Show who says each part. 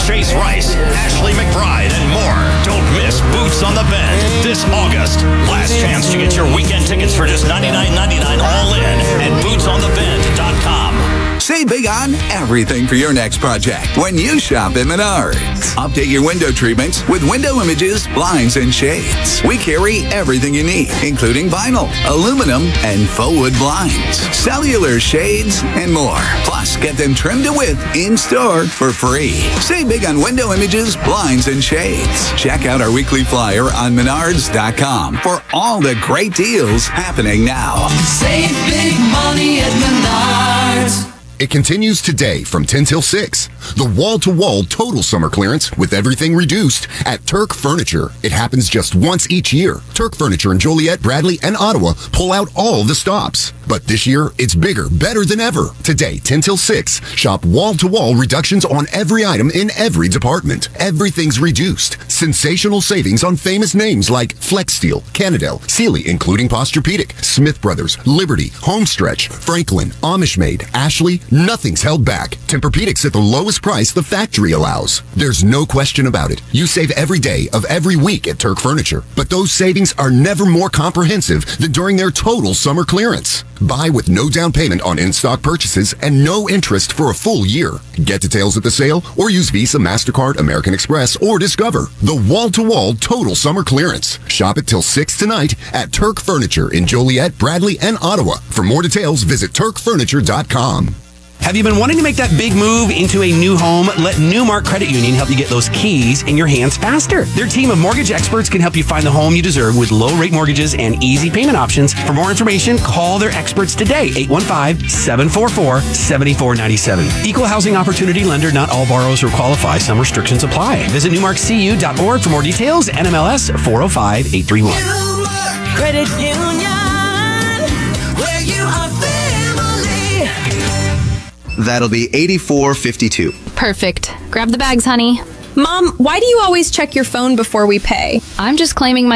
Speaker 1: Chase Rice, Ashley McBride, and more. Don't miss Boots on the Bend this August. Last chance to get your weekend tickets for just $99.99 all in at bootsonthebend.com.
Speaker 2: Save big on everything for your next project when you shop at Menards. Update your window treatments with window images, blinds, and shades. We carry everything you need, including vinyl, aluminum, and faux wood blinds, cellular shades, and more. Plus, get them trimmed to width in-store for free. Save big on window images, blinds, and shades. Check out our weekly flyer on Menards.com for all the great deals happening now.
Speaker 3: Save big money at Menards.
Speaker 4: It continues today from 10 till 6. The wall-to-wall total summer clearance with everything reduced at Turk Furniture. It happens just once each year. Turk Furniture in Joliet, Bradley, and Ottawa pull out all the stops. But this year, it's bigger, better than ever. Today, 10 till 6. Shop wall-to-wall reductions on every item in every department. Everything's reduced. Sensational savings on famous names like FlexSteel, Canadel, Sealy, including Posturepedic, Smith Brothers, Liberty, Homestretch, Franklin, Amish Made, Ashley. Nothing's held back. Tempur-Pedic's at the lowest price the factory allows. There's no question about it. You save every day of every week at Turk Furniture. But those savings are never more comprehensive than during their total summer clearance. Buy with no down payment on in-stock purchases and no interest for a full year. Get details at the sale or use Visa, MasterCard, American Express, or Discover. The wall-to-wall total summer clearance. Shop it till 6 tonight at Turk Furniture in Joliet, Bradley, and Ottawa. For more details, visit turkfurniture.com.
Speaker 5: Have you been wanting to make that big move into a new home? Let Newmark Credit Union help you get those keys in your hands faster. Their team of mortgage experts can help you find the home you deserve with low-rate mortgages and easy payment options. For more information, call their experts today, 815-744-7497. Equal housing opportunity lender. Not all borrowers will qualify. Some restrictions apply. Visit newmarkcu.org for more details. NMLS 405831.
Speaker 3: Newmark Credit Union, where you are family.
Speaker 6: That'll be $84.52.
Speaker 7: Perfect. Grab the bags, honey.
Speaker 8: Mom, why do you always check your phone before we pay?
Speaker 7: I'm just claiming my